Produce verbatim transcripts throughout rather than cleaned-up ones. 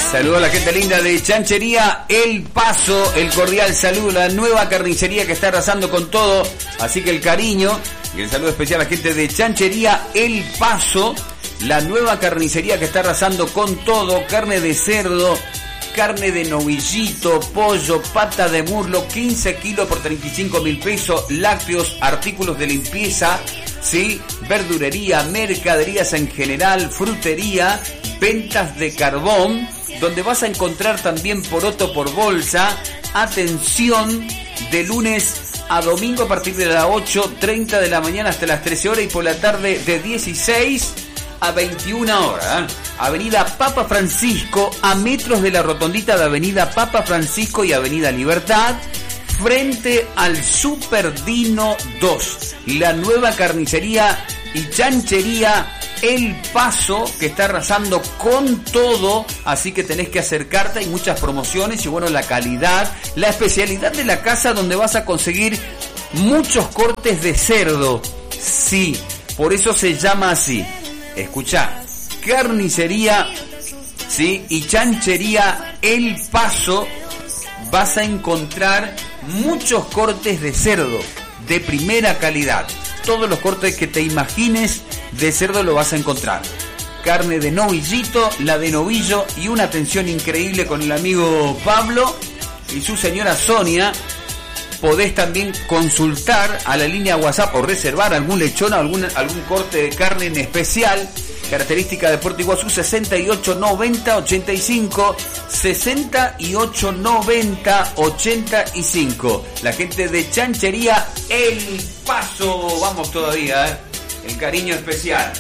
Saludos a la gente linda de Chanchería El Paso, el cordial saludo, la nueva carnicería que está arrasando con todo, así que el cariño y el saludo especial a la gente de Chanchería El Paso, la nueva carnicería que está arrasando con todo, carne de cerdo, carne de novillito, pollo, pata de muslo, quince kilos por treinta y cinco mil pesos, lácteos, artículos de limpieza, sí, verdurería, mercaderías en general, frutería, ventas de carbón, donde vas a encontrar también poroto por bolsa. Atención, de lunes a domingo a partir de las ocho treinta de la mañana hasta las trece horas y por la tarde de dieciséis a veintiuna horas. Avenida Papa Francisco, a metros de la rotondita de Avenida Papa Francisco y Avenida Libertad, frente al Super Dino dos, la nueva carnicería y chanchería El Paso, que está arrasando con todo, así que tenés que acercarte, hay muchas promociones y bueno, la calidad, la especialidad de la casa donde vas a conseguir muchos cortes de cerdo, sí, por eso se llama así. Escuchá, carnicería, sí, y chanchería El Paso, vas a encontrar muchos cortes de cerdo de primera calidad. Todos los cortes que te imagines de cerdo lo vas a encontrar. Carne de novillito, la de novillo y una atención increíble con el amigo Pablo y su señora Sonia. Podés también consultar a la línea WhatsApp o reservar algún lechón o algún, algún corte de carne en especial. Característica de Puerto Iguazú, sesenta y ocho noventa ochenta y cinco, sesenta y ocho noventa ochenta y cinco. La gente de Chanchería El Paso, vamos todavía, ¿eh? El cariño especial.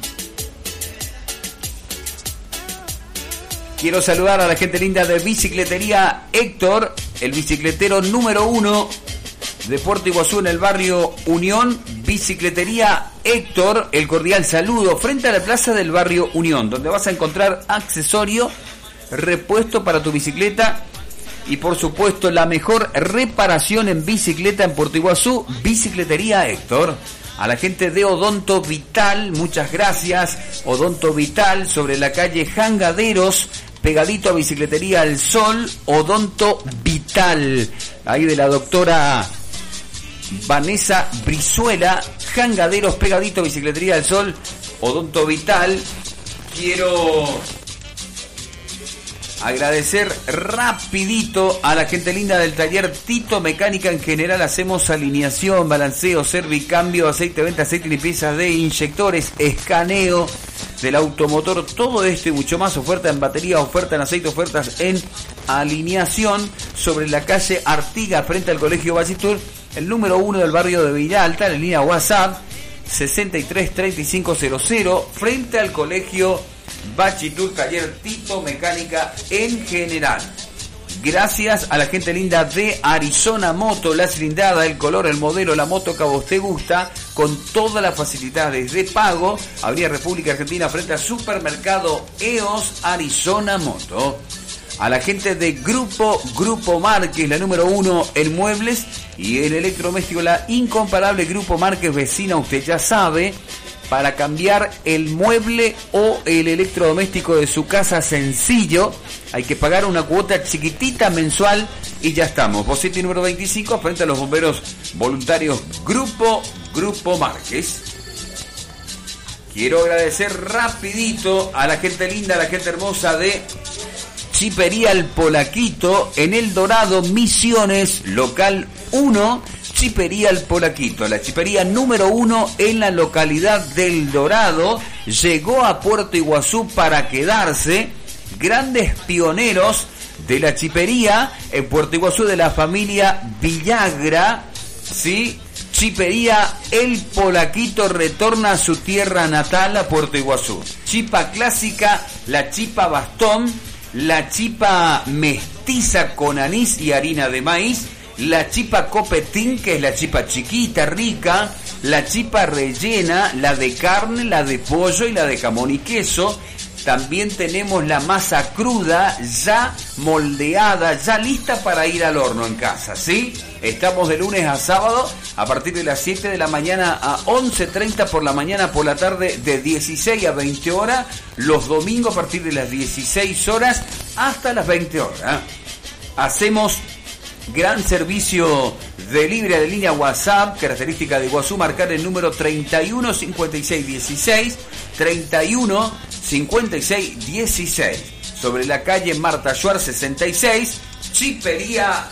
Quiero saludar a la gente linda de Bicicletería Héctor, el bicicletero número uno de Puerto Iguazú en el barrio Unión. Bicicletería Héctor, el cordial saludo, frente a la plaza del barrio Unión, donde vas a encontrar accesorio, repuesto para tu bicicleta y por supuesto la mejor reparación en bicicleta en Puerto Iguazú. Bicicletería Héctor. A la gente de Odonto Vital, muchas gracias. Odonto Vital, sobre la calle Jangaderos, pegadito a Bicicletería El Sol. Odonto Vital, ahí de la doctora Vanessa Brizuela. Jangaderos, pegadito a Bicicletería El Sol, Odonto Vital. Quiero agradecer rapidito a la gente linda del taller Tito Mecánica. En general hacemos alineación, balanceo, servicambio, aceite, venta, aceite y limpieza de inyectores, escaneo del automotor, todo esto y mucho más. Oferta en batería, oferta en aceite, ofertas en alineación, sobre la calle Artigas frente al Colegio Bachitur, el número uno del barrio de Villa Alta. En línea WhatsApp sesenta y tres treinta y cinco cero cero, frente al Colegio Bachitur, taller Tito Mecánica en general. Gracias a la gente linda de Arizona Moto, la cilindrada, el color, el modelo, la moto que a vos te gusta, con todas las facilidades de pago. Avenida República Argentina frente al supermercado E O S Arizona Moto. A la gente de Grupo Grupo Márquez, la número uno en muebles y el electrodoméstico, la incomparable Grupo Márquez, vecina, usted ya sabe. Para cambiar el mueble o el electrodoméstico de su casa, sencillo, hay que pagar una cuota chiquitita mensual y ya estamos. Bocetti número veinticinco, frente a los bomberos voluntarios Grupo Grupo Márquez. Quiero agradecer rapidito a la gente linda, a la gente hermosa de Chipería El Polaquito, en El Dorado, Misiones, local uno. Chipería El Polaquito, la chipería número uno en la localidad del Dorado, llegó a Puerto Iguazú para quedarse. Grandes pioneros de la chipería en Puerto Iguazú, de la familia Villagra, ¿sí? Chipería El Polaquito retorna a su tierra natal, a Puerto Iguazú. Chipa clásica, la chipa bastón, la chipa mestiza con anís y harina de maíz, la chipa copetín, que es la chipa chiquita, rica, la chipa rellena, la de carne, la de pollo y la de jamón y queso, También tenemos la masa cruda, ya moldeada, ya lista para ir al horno en casa, ¿sí? Estamos de lunes a sábado a partir de las siete de la mañana a once treinta por la mañana, por la tarde de dieciséis a veinte horas, los domingos a partir de las dieciséis horas hasta las veinte horas. Hacemos gran servicio de libre de línea WhatsApp, característica de Iguazú, marcar el número treinta y uno cincuenta y seis dieciséis, treinta y uno cincuenta y seis dieciséis, sobre la calle Marta Schwarz sesenta y seis, Chipería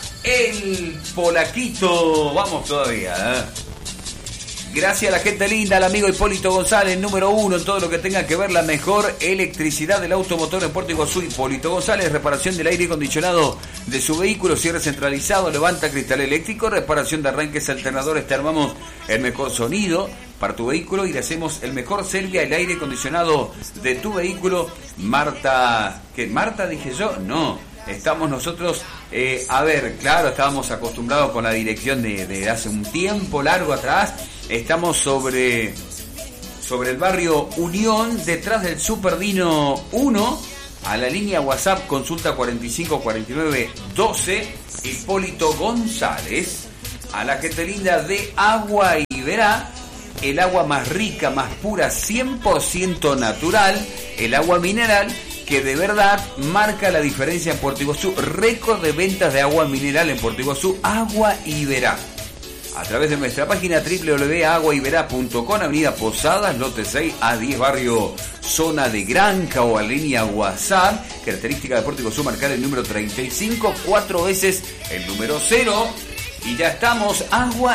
El Polaquito. Vamos todavía, ¿eh? Gracias a la gente linda, al amigo Hipólito González, número uno en todo lo que tenga que ver la mejor electricidad del automotor en Puerto Iguazú. Hipólito González, reparación del aire acondicionado de su vehículo, cierre centralizado, levanta cristal eléctrico, reparación de arranques alternadores. Te armamos el mejor sonido para tu vehículo y le hacemos el mejor servicio al aire acondicionado de tu vehículo. Marta, ¿qué? ¿Marta dije yo? No. Estamos nosotros, eh, a ver, claro, estábamos acostumbrados con la dirección de, de hace un tiempo largo atrás. Estamos sobre, sobre el barrio Unión, detrás del Superdino uno, a la línea WhatsApp, consulta cuarenta y cinco cuarenta y nueve doce, Hipólito González. A la gente linda de Agua Iberá, el agua más rica, más pura, cien por ciento natural, el agua mineral, que de verdad marca la diferencia en Puerto Iguazú. Récord de ventas de agua mineral en Puerto Iguazú, Agua Iberá. A través de nuestra página doble u doble u doble u punto agua iberá punto com, avenida Posadas, lote seis a diez, barrio Zona de Granja, o a línea WhatsApp, característica de Puerto Iguazú, marcar el número treinta y cinco, cuatro veces el número cero, y ya estamos, Agua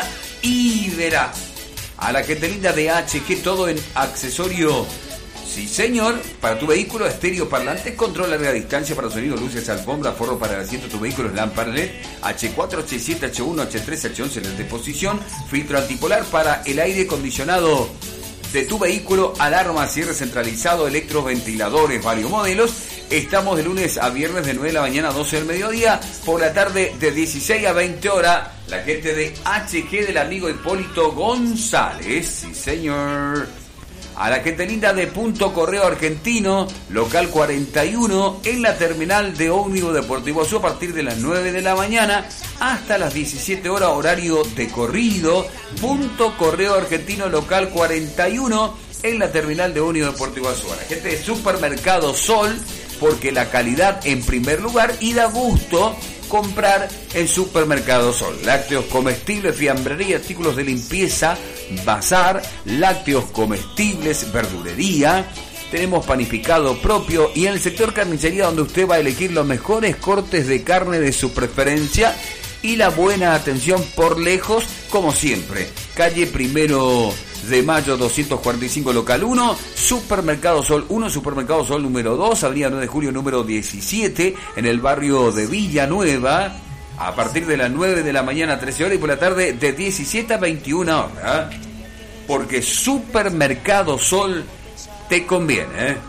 Iberá. A la gente linda de H G, todo en accesorio. Sí, señor, para tu vehículo, estéreo, parlantes, control larga distancia para sonido, luces, alfombra, forro para el asiento, tu vehículo, lámpara L E D, H cuatro, H siete, H uno, H tres, H once, L E D de posición, filtro antipolar para el aire acondicionado de tu vehículo, alarma, cierre centralizado, electroventiladores, varios modelos. Estamos de lunes a viernes de nueve de la mañana a doce del mediodía, por la tarde de dieciséis a veinte horas. La gente de H G del amigo Hipólito González, sí señor. A la gente linda de Punto Correo Argentino, local cuarenta y uno, en la terminal de ómnibus de Puerto Iguazú, a partir de las nueve de la mañana hasta las diecisiete horas, horario de corrido. Punto Correo Argentino, local cuarenta y uno, en la terminal de ómnibus de Puerto Iguazú. A la gente de Supermercado Sol, porque la calidad en primer lugar y da gusto comprar en Supermercado Sol. Lácteos comestibles, fiambrería, artículos de limpieza, bazar, lácteos comestibles, verdurería. Tenemos panificado propio, y en el sector carnicería, donde usted va a elegir los mejores cortes de carne de su preferencia y la buena atención por lejos, como siempre. Calle Primero de Mayo doscientos cuarenta y cinco, local uno, Supermercado Sol uno, Supermercado Sol número dos, avenida nueve de julio número diecisiete, en el barrio de Villanueva, a partir de las nueve de la mañana a trece horas, y por la tarde de diecisiete a veintiuna horas, porque Supermercado Sol te conviene, ¿eh?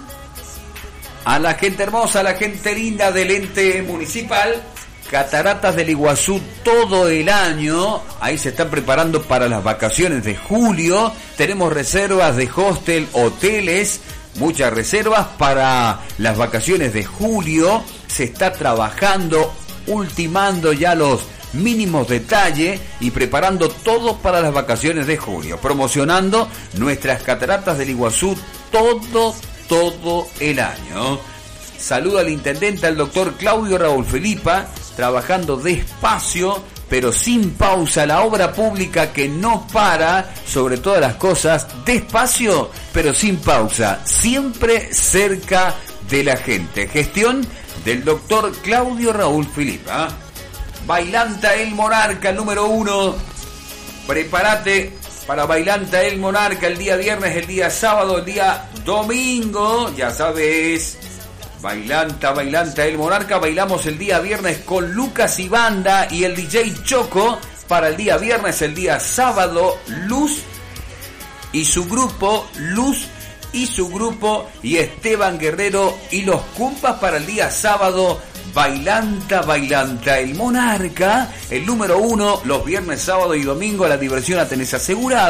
A la gente hermosa, a la gente linda del ente municipal, Cataratas del Iguazú todo el año. Ahí se están preparando para las vacaciones de julio. Tenemos reservas de hostel, hoteles, muchas reservas para las vacaciones de julio. Se está trabajando, ultimando ya los mínimos detalles y preparando todo para las vacaciones de julio, promocionando nuestras Cataratas del Iguazú todo, todo el año. Saludo al intendente, al doctor Claudio Raúl Felipa, trabajando despacio pero sin pausa, la obra pública que no para, sobre todas las cosas, despacio pero sin pausa, siempre cerca de la gente. Gestión del doctor Claudio Raúl Felipa. Bailanta el Monarca, el número uno. Prepárate para Bailanta el Monarca el día viernes, el día sábado, el día domingo, ya sabes. Bailanta, Bailanta el Monarca. Bailamos el día viernes con Lucas y Banda y el D J Choco. Para el día viernes, el día sábado, Luz y su grupo, Luz y su grupo, y Esteban Guerrero y los Cumpas. Para el día sábado, Bailanta, Bailanta el Monarca, el número uno. Los viernes, sábado y domingo la diversión la tenés asegurada.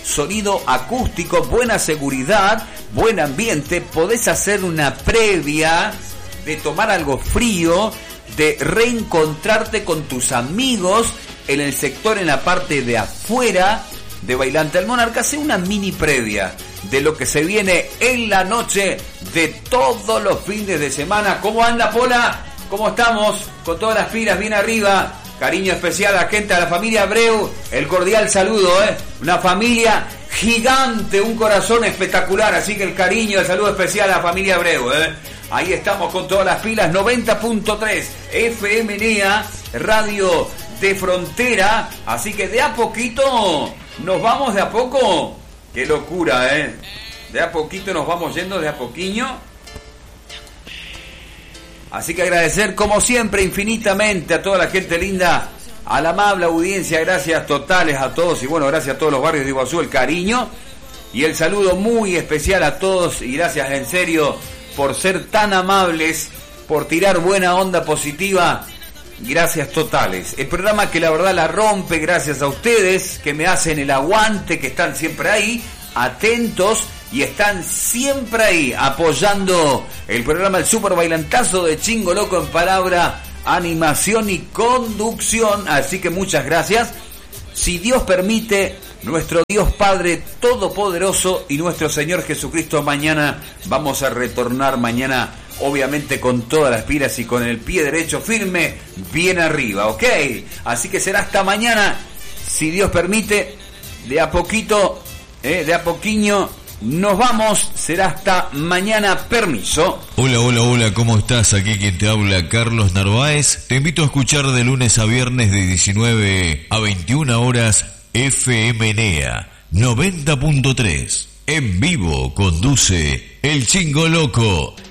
sonido acústico, buena seguridad, buen ambiente. Podés hacer una previa de tomar algo frío, de reencontrarte con tus amigos en el sector, en la parte de afuera de Bailante al Monarca. Hace una mini previa de lo que se viene en la noche de todos los fines de semana. ¿Cómo anda, Pola? ¿Cómo estamos? Con todas las pilas bien arriba. Cariño especial a la gente, a la familia Abreu. El cordial saludo, ¿eh? Una familia gigante, un corazón espectacular. Así que el cariño, el saludo especial a la familia Abreu, ¿eh? Ahí estamos con todas las pilas. noventa punto tres F M N E A, radio de frontera. Así que de a poquito nos vamos, de a poco. Qué locura, ¿eh? De a poquito nos vamos yendo, de a poquillo. Así que agradecer como siempre infinitamente a toda la gente linda, a la amable audiencia, gracias totales a todos y bueno, gracias a todos los barrios de Iguazú, el cariño y el saludo muy especial a todos y gracias en serio por ser tan amables, por tirar buena onda positiva, gracias totales. El programa que la verdad la rompe, gracias a ustedes que me hacen el aguante, que están siempre ahí, atentos y están siempre ahí apoyando el programa El Super Bailantazo de Chingo Loco en palabra, animación y conducción. Así que muchas gracias. Si Dios permite, nuestro Dios Padre Todopoderoso y nuestro Señor Jesucristo, mañana vamos a retornar, mañana obviamente con todas las pilas y con el pie derecho firme, bien arriba, ¿ok? Así que será hasta mañana, si Dios permite, de a poquito, eh, de a poquillo. Nos vamos, será hasta mañana, permiso. Hola, hola, hola, ¿cómo estás? Aquí quien te habla, Carlos Narváez. Te invito a escuchar de lunes a viernes de diecinueve a veintiuna horas F M N E A noventa punto tres. En vivo conduce El Chingo Loco.